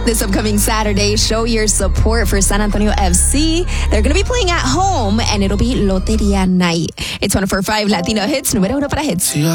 This upcoming Saturday, show your support for San Antonio FC. They're going to be playing at home, and it'll be Loteria Night. It's 104.5 Latino Hits, número 1 para hits.